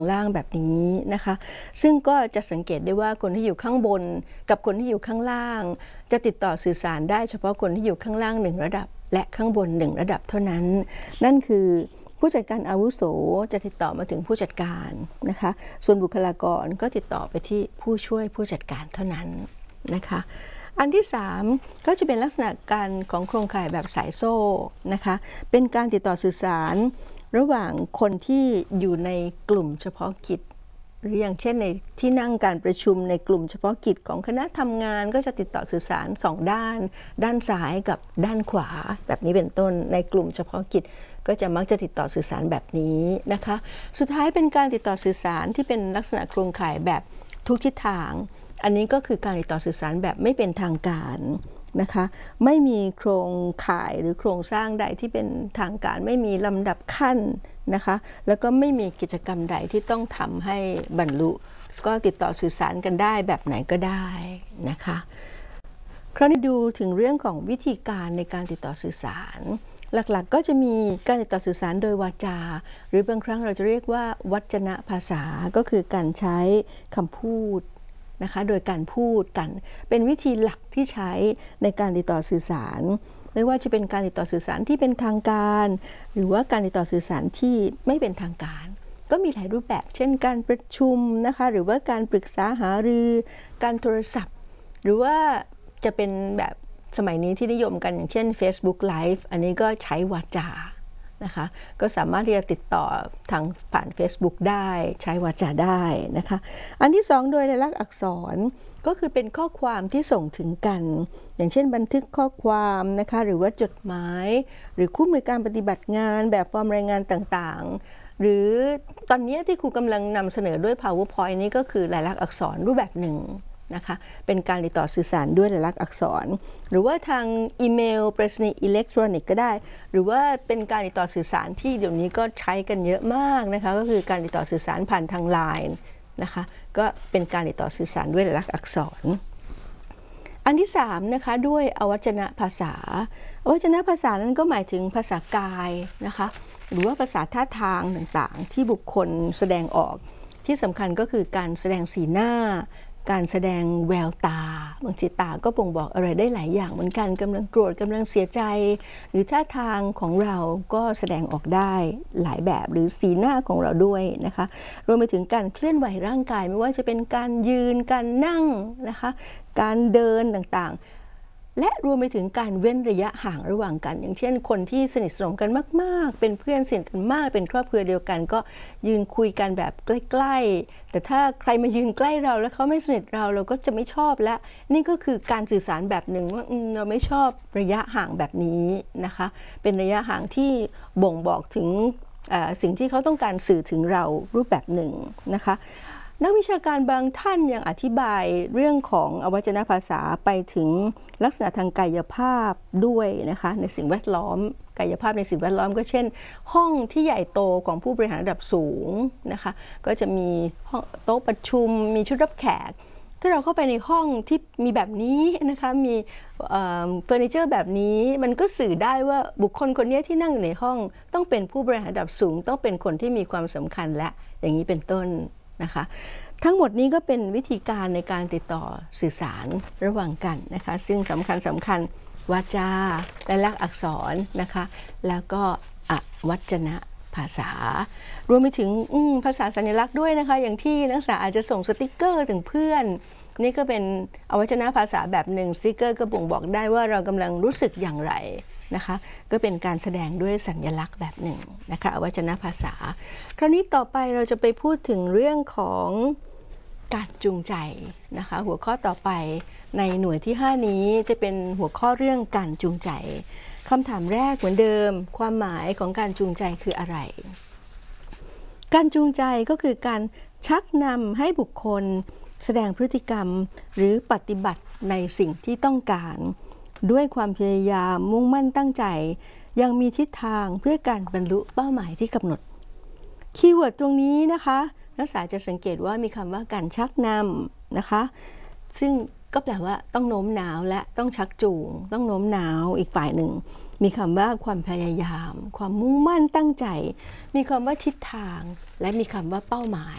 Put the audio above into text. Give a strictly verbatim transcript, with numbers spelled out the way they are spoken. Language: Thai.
ล่างแบบนี้นะคะซึ่งก็จะสังเกตได้ว่าคนที่อยู่ข้างบนกับคนที่อยู่ข้างล่างจะติดต่อสื่อสารได้เฉพาะคนที่อยู่ข้างล่างหนึ่งระดับและข้างบนหนึ่งระดับเท่านั้นนั่นคือผู้จัดการอาวุโสจะติดต่อมาถึงผู้จัดการนะคะส่วนบุคลากรก็ติดต่อไปที่ผู้ช่วยผู้จัดการเท่านั้นนะคะอันที่สามก็จะเป็นลักษณะการของโครงข่ายแบบสายโซ่นะคะเป็นการติดต่อสื่อสารระหว่างคนที่อยู่ในกลุ่มเฉพาะกิจหรืออย่างเช่นในที่นั่งการประชุมในกลุ่มเฉพาะกิจของคณะทำงานก็จะติดต่อสื่อสารสองด้านด้านซ้ายกับด้านขวาแบบนี้เป็นต้นในกลุ่มเฉพาะกิจก็จะมักจะติดต่อสื่อสารแบบนี้นะคะสุดท้ายเป็นการติดต่อสื่อสารที่เป็นลักษณะโครงข่ายแบบทุกทิศทางอันนี้ก็คือการติดต่อสื่อสารแบบไม่เป็นทางการนะคะไม่มีโครงข่ายหรือโครงสร้างใดที่เป็นทางการไม่มีลำดับขั้นนะคะแล้วก็ไม่มีกิจกรรมใดที่ต้องทำให้บรรลุก็ติดต่อสื่อสารกันได้แบบไหนก็ได้นะคะคราวนี้ดูถึงเรื่องของวิธีการในการติดต่อสื่อสารหลักๆก็จะมีการติดต่อสื่อสารโดยวาจาหรือบางครั้งเราจะเรียกว่าวัจนภาษาก็คือการใช้คำพูดนะคะโดยการพูดกันเป็นวิธีหลักที่ใช้ในการติดต่อสื่อสารไม่ว่าจะเป็นการติดต่อสื่อสารที่เป็นทางการหรือว่าการติดต่อสื่อสารที่ไม่เป็นทางการก็มีหลายรูปแบบเช่นการประชุมนะคะหรือว่าการปรึกษาหารือการโทรศัพท์หรือว่าจะเป็นแบบสมัยนี้ที่นิยมกันอย่างเช่น Facebook Live อันนี้ก็ใช้วาจานะคะก็สามารถที่จะติดต่อทางผ่าน Facebook ได้ใช้วาจาได้นะคะอันที่สองโดยลายลักษณ์อักษรก็คือเป็นข้อความที่ส่งถึงกันอย่างเช่นบันทึกข้อความนะคะหรือว่าจดหมายหรือคู่มือการปฏิบัติงานแบบฟอร์มรายงานต่างๆหรือตอนนี้ที่ครูกำลังนำเสนอด้วย PowerPoint นี้ก็คือลายลักษณ์อักษรรูปแบบหนึ่งนะคะเป็นการติดต่อสื่อสารด้วยลายลักษณ์อักษรหรือว่าทางอีเมลไปรษณีย์อิเล็กทรอนิกส์ก็ได้หรือว่าเป็นการติดต่อสื่อสารที่เดี๋ยวนี้ก็ใช้กันเยอะมากนะคะก็คือการติดต่อสื่อสารผ่านทางไลน์นะคะก็เป็นการติดต่อสื่อสารด้วยลายลักษณ์อักษรอันที่สามนะคะด้วยอวัจนภาษาอวัจนภาษานั้นก็หมายถึงภาษากายนะคะหรือว่าภาษาท่าทางต่างๆที่บุคคลแสดงออกที่สำคัญก็คือการแสดงสีหน้าการแสดงแววตาบางทีตาก็บ่งบอกอะไรได้หลายอย่างเหมือนกันกำลังโกรธกำลังเสียใจหรือท่าทางของเราก็แสดงออกได้หลายแบบหรือสีหน้าของเราด้วยนะคะรวมไปถึงการเคลื่อนไหวร่างกายไม่ว่าจะเป็นการยืนการนั่งนะคะการเดินต่างๆและรวมไปถึงการเว้นระยะห่างระหว่างกันอย่างเช่นคนที่สนิทสนมกันมากๆเป็นเพื่อนสนิทกันมากเป็นครอบครัวเดียวกันก็ยืนคุยกันแบบใกล้ๆแต่ถ้าใครมายืนใกล้เราแล้วเขาไม่สนิทเราเราก็จะไม่ชอบและนี่ก็คือการสื่อสารแบบหนึ่งว่าเราไม่ชอบระยะห่างแบบนี้นะคะเป็นระยะห่างที่บ่งบอกถึงสิ่งที่เขาต้องการสื่อถึงเรารูปแบบหนึ่งนะคะนักวิชาการบางท่านยังอธิบายเรื่องของอวัจนภาษาไปถึงลักษณะทางกายภาพด้วยนะคะในสิ่งแวดล้อมกายภาพในสิ่งแวดล้อมก็เช่นห้องที่ใหญ่โตของผู้บริหารระดับสูงนะคะก็จะมีโต๊ะประชุมมีชุดรับแขกถ้าเราเข้าไปในห้องที่มีแบบนี้นะคะมีเฟอร์นิเจอร์แบบนี้มันก็สื่อได้ว่าบุคคลคนนี้ที่นั่งอยู่ในห้องต้องเป็นผู้บริหารระดับสูงต้องเป็นคนที่มีความสำคัญและอย่างนี้เป็นต้นนะคะทั้งหมดนี้ก็เป็นวิธีการในการติดต่อสื่อสารระหว่างกันนะคะซึ่งสำคัญสำคัญวาจาและลักษณ์อักษรนะคะแล้วก็อวัจนภาษารวมไปถึงภาษาสัญลักษณ์ด้วยนะคะอย่างที่นักศึกษาอาจจะส่งสติกเกอร์ถึงเพื่อนนี่ก็เป็นอวัจนภาษาแบบหนึ่งสติกเกอร์ก็บ่งบอกได้ว่าเรากำลังรู้สึกอย่างไรนะคะก็เป็นการแสดงด้วยสัญลักษณ์แบบหนึ่งนะคะอวัจนภาษาคราวนี้ต่อไปเราจะไปพูดถึงเรื่องของการจูงใจนะคะหัวข้อต่อไปในหน่วยที่ห้านี้จะเป็นหัวข้อเรื่องการจูงใจคำถามแรกเหมือนเดิมความหมายของการจูงใจคืออะไรการจูงใจก็คือการชักนำให้บุคคลแสดงพฤติกรรมหรือปฏิบัติในสิ่งที่ต้องการด้วยความพยายามมุ่งมั่นตั้งใจยังมีทิศทางเพื่อการบรรลุเป้าหมายที่กำหนดคีย์เวิร์ดตรงนี้นะคะนักศึกษาจะสังเกตว่ามีคำว่าการชักนำนะคะซึ่งก็แปลว่าต้องโน้มน้าวและต้องชักจูงต้องโน้มน้าวอีกฝ่ายหนึ่งมีคำว่าความพยายามความมุ่งมั่นตั้งใจมีคำว่าทิศทางและมีคำว่าเป้าหมาย